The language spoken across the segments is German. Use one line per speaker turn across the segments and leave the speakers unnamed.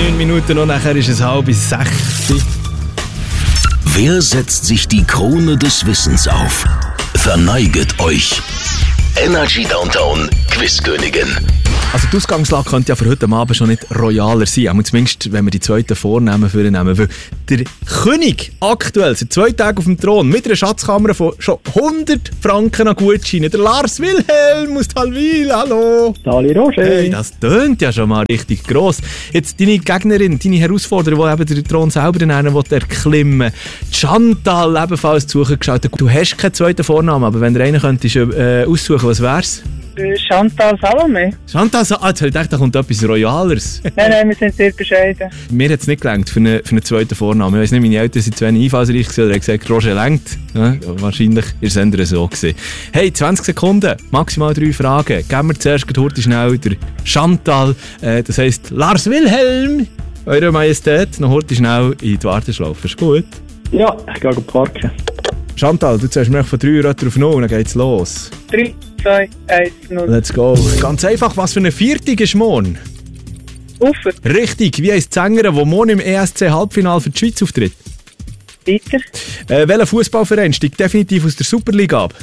9 Minuten und nachher ist es 5:30.
Wer setzt sich die Krone des Wissens auf? Verneiget euch. Energy Downtown Quizkönigin.
Also die Ausgangslage könnte ja für heute Abend schon nicht royaler sein, aber zumindest wenn wir die zweiten Vornamen vornehmen. Weil der König aktuell seit 2 Tagen auf dem Thron mit einer Schatzkammer von schon 100 Franken an Gutscheinen. Der Lars Wilhelm aus Talwil, hallo!
Sali Roger!
Hey, das tönt ja schon mal richtig gross. Jetzt deine Gegnerin, deine Herausforderin, die eben den Thron selber erklimmen will, Chantal ebenfalls zugeschaltet. Du hast keinen zweiten Vornamen, aber wenn du einen könntest aussuchen, was wär's?
Chantal Salome.
Chantal Salome, ich dachte, da kommt etwas Royaleres.
Nein, wir sind sehr bescheiden.
Mir hat es nicht gelangt für einen zweiten Vornamen. Ich weiss nicht, meine Eltern sind zu wenig einfallsreich gewesen, oder haben gesagt, Roger lenkt. Ja, wahrscheinlich war es eher so gewesen. Hey, 20 Sekunden, maximal 3 Fragen. Geben wir zuerst heute schnell der Chantal, das heisst Lars Wilhelm, Eure Majestät, noch heute schnell in die Warteschlaufe. Ist gut?
Ja, ich gehe parken.
Chantal, du zählst mir von 3 Rötter auf 0 und dann geht's los.
3, 2, 1, 0.
Let's go. Ganz einfach, was für eine Viertig ist morgen?
Ufer.
Richtig, wie heisst die Sängerin, die morgen im ESC-Halbfinale für die Schweiz auftritt?
Weiter.
Welcher Fußballverein steigt definitiv aus der Superliga ab?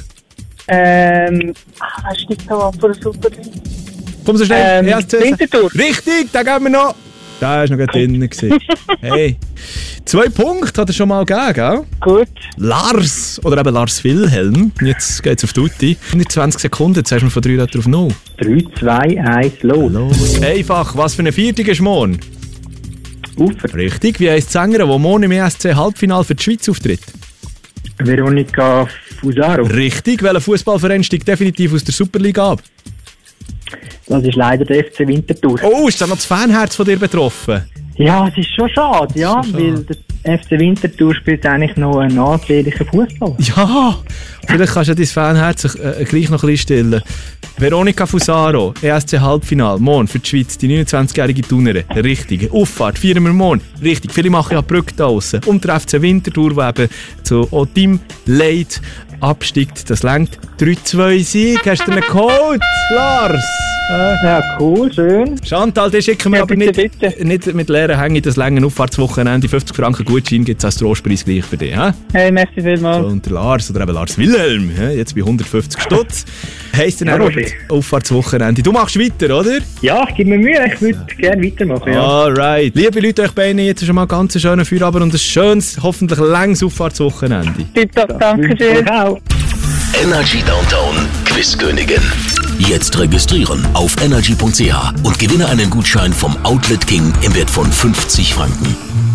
Was steigt da ab von der Superliga?
Komm so schnell, ESC.
Winterthur.
Richtig, den geben wir noch. Der war noch gerade drin. Hey, 2 Punkte hat er schon mal gegeben, gell?
Gut.
Lars, oder eben Lars Wilhelm. Jetzt geht's auf Tutti. In 20 Sekunden, jetzt hast du von 3 Rötter auf 0.
3, 2, 1, los.
Einfach, was für eine Viertig ist morgen?
Ufer.
Richtig, wie heisst die Sängerin, die morgen im ESC-Halbfinale für die Schweiz auftritt?
Veronica Fusaro.
Richtig, welcher Fußballverein steigt definitiv aus der Superliga ab?
Das ist leider der FC Winterthur.
Oh, ist da noch das Fanherz von dir betroffen?
Ja, es ist schon schade, ja, weil der FC Winterthur spielt eigentlich noch einen ansehnlichen Fußball.
Ja, vielleicht kannst du ja dein Fanherz gleich noch ein bisschen stillen. Veronica Fusaro, ESC-Halbfinale, morgen für die Schweiz, die 29-jährige Thunerin. Richtig. Auffahrt, feiern wir morgen. Richtig. Viele machen ja Brücke da draussen. Und der FC Winterthur, der eben zu Team Leid absteigt. Das lenkt 3-2 Sieg. Hast du einen Code, Lars?
Ja, cool, schön.
Chantal, den schicken wir aber nicht mit leeren Hängen das lange Auffahrtswochenende. 50 Franken Gutschein gibt es als Trostpreis gleich für dich. He?
Hey, merci vielmals.
So, und der Lars, oder eben Lars Wilhelm, jetzt bei 150 Stutz. Heisst dann auch Auffahrtswochenende. Du machst weiter, oder?
Ja, ich gebe mir Mühe, ich würde gerne weitermachen. Ja.
Alright. Liebe Leute, euch beiden jetzt schon mal ganz einen schönen Feierabend und ein schönes, hoffentlich längeres Auffahrtswochenende.
Danke schön.
Energy Downtown Quizkönigin. Jetzt registrieren auf energy.ch und gewinne einen Gutschein vom Outlet King im Wert von 50 Franken.